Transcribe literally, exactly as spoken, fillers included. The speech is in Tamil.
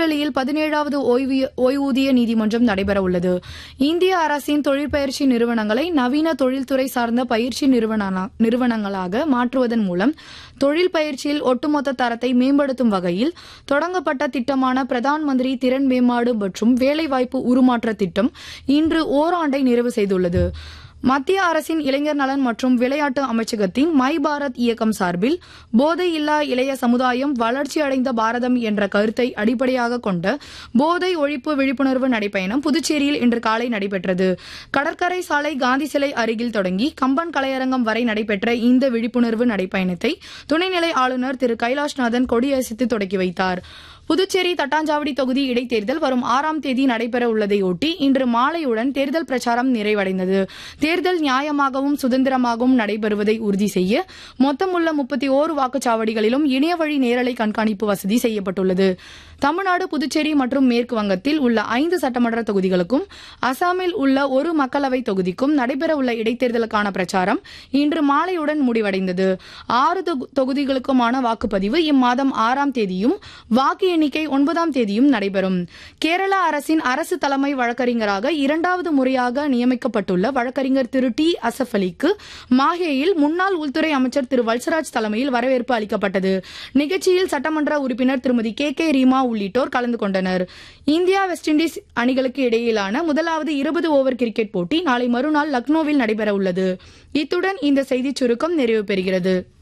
புதுடெல்லியில் பதினேழாவது ஓய்வூதிய நீதிமன்றம் நடைபெறவுள்ளது. இந்திய அரசின் தொழிற்பயிற்சி நிறுவனங்களை நவீன தொழில்துறை சார்ந்த பயிற்சி நிறுவனங்களாக மாற்றுவதன் மூலம் தொழில் பயிற்சியில் ஒட்டுமொத்த தரத்தை மேம்படுத்தும் வகையில் தொடங்கப்பட்ட திட்டமான பிரதான் மந்திரி திறன் மேம்பாடு மற்றும் வேலைவாய்ப்பு உருமாற்ற திட்டம் இன்று ஓராண்டை நிறைவு செய்துள்ளது. மத்திய அரசின் இளைஞர் நலன் மற்றும் விளையாட்டு அமைச்சகத்தின் மை பாரத் இயக்கம் சார்பில் போதை இல்லா இளைய சமுதாயம் வளர்ச்சியடைந்த பாரதம் என்ற கருத்தை அடிப்படையாக கொண்ட போதை ஒழிப்பு விழிப்புணர்வு நடைப்பயணம் புதுச்சேரியில் இன்று காலை நடைபெற்றது. கடற்கரை சாலை காந்தி சிலை அருகில் தொடங்கி கம்பன் கலையரங்கம் வரை நடைபெற்ற இந்த விழிப்புணர்வு நடைப்பயணத்தை துணைநிலை ஆளுநர் திரு கைலாஷ்நாதன் கொடியசைத்து தொடக்கி வைத்தார். புதுச்சேரி தட்டாஞ்சாவடி தொகுதி இடைத்தேர்தல் வரும் ஆறாம் தேதி நடைபெற உள்ளதையொட்டி இன்று மாலையுடன் தேர்தல் பிரச்சாரம் நிறைவடைந்தது. தேர்தல் நியாயமாகவும் சுதந்திரமாகவும் நடைபெறுவதை உறுதி செய்ய மொத்தமுள்ள முப்பத்தி ஓரு வாக்குச்சாவடிகளிலும் இணையவழி நேரலை கண்காணிப்பு வசதி செய்யப்பட்டுள்ளது. தமிழ்நாடு, புதுச்சேரி மற்றும் மேற்கு வங்கத்தில் உள்ள ஐந்து சட்டமன்ற தொகுதிகளுக்கும் அசாமில் உள்ள ஒரு மக்களவை தொகுதிக்கும் நடைபெறவுள்ள இடைத்தேர்தலுக்கான பிரச்சாரம் இன்று மாலையுடன் முடிவடைந்தது. ஆறு தொகுதிகளுக்குமான வாக்குப்பதிவு இம்மாதம் ஆறாம் தேதியும் வாக்கு எண்ணிக்கை ஒன்பதாம் தேதியும் நடைபெறும். கேரள அரசின் அரசு தலைமை வழக்கறிஞராக இரண்டாவது முறையாக நியமிக்கப்பட்டுள்ள வழக்கறிஞர் திரு டி அசப் அலிக்கு மாஹேயில் முன்னாள் உள்துறை அமைச்சர் திரு வல்சராஜ் தலைமையில் வரவேற்பு அளிக்கப்பட்டது. நிகழ்ச்சியில் சட்டமன்ற உறுப்பினர் திருமதி கே கே ரீமா உள்ளிட்டோர் கலந்து கொண்டனர். இந்தியா வெஸ்ட் இண்டீஸ் அணிகளுக்கு இடையிலான முதலாவது இருபது ஓவர் கிரிக்கெட் போட்டி நாளை மறுநாள் லக்னோவில் நடைபெற உள்ளது. இத்துடன் இந்த செய்திச் சுருக்கம் நிறைவு பெறுகிறது.